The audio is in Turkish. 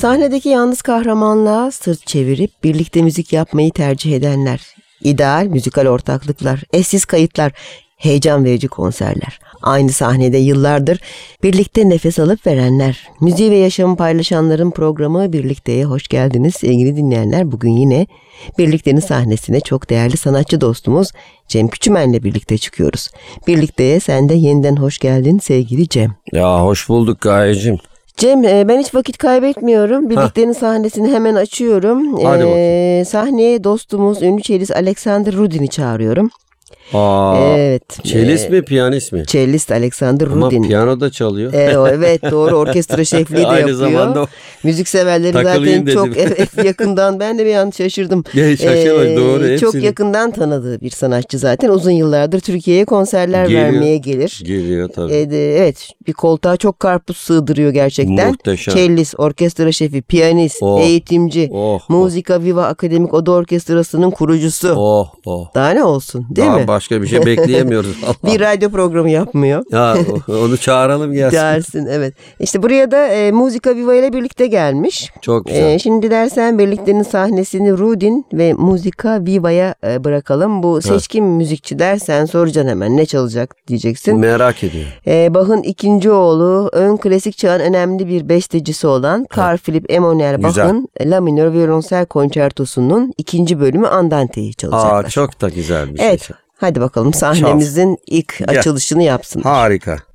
Sahnedeki yalnız kahramanlığa sırt çevirip birlikte müzik yapmayı tercih edenler, ideal müzikal ortaklıklar, eşsiz kayıtlar, heyecan verici konserler. Aynı sahnede yıllardır birlikte nefes alıp verenler, müziği ve yaşamı paylaşanların programı Birlikte'ye hoş geldiniz sevgili dinleyenler. Bugün yine Birlikte'nin sahnesine çok değerli sanatçı dostumuz Cem Küçümen'le birlikte çıkıyoruz. Birlikte'ye sen de yeniden hoş geldin sevgili Cem. Ya hoş bulduk Gayecim. Cem, ben hiç vakit kaybetmiyorum. Birlikte'nin sahnesini hemen açıyorum. Hadi bakayım. Sahneye dostumuz ünlü cellist Alexander Rudin'i çağırıyorum. Evet. Cellist mi, piyanist mi? Cellist Alexander Ama Rudin. piyano da çalıyor. Evet, doğru, orkestra şefliği de Aynı yapıyor. zamanda Müzik severleri takılayım zaten dedim. çok yakından, ben de bir an şaşırdım. Şaşırmış, doğru, hepsini. Çok yakından tanıdığı bir sanatçı zaten. Uzun yıllardır Türkiye'ye konserler vermeye gelir. Geliyor tabii. Evet, bir koltuğa çok karpuz sığdırıyor gerçekten. Muhteşem. Cellist, orkestra şefi, piyanist, eğitimci, Musica Viva Akademik Oda Orkestrası'nın kurucusu. Daha ne olsun, değil Daha mi? başka bir şey bekleyemiyoruz. Bir radyo programı yapmıyor. Ya onu çağıralım gelsin. Gelsin, evet. İşte buraya da Musica Viva ile birlikte gelmiş. Çok güzel. Şimdi dersen Birlikte'nin sahnesini Rudin ve Musica Viva'ya bırakalım. Bu seçkin müzikçi dersen soracaksın hemen ne çalacak diyeceksin. Merak ediyorum. Bach'ın ikinci oğlu, ön klasik çağın önemli bir bestecisi olan Carl Philipp Emanuel Bach'ın La minör violonsel konçertosunun ikinci bölümü Andante'yi çalacaklar. Çok da güzel bir evet. şey. Hadi bakalım sahnemizin ilk açılışını yapsınlar. Harika.